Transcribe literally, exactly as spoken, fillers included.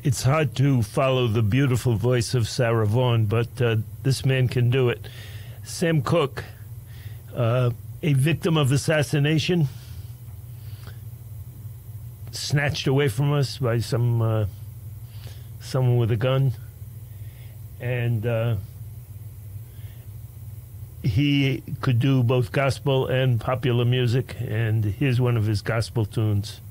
it's hard to follow the beautiful voice of Sarah Vaughan, but uh, this man can do it. Sam Cooke, uh, a victim of assassination, snatched away from us by some uh, someone with a gun, and uh, he could do both gospel and popular music, and here's one of his gospel tunes.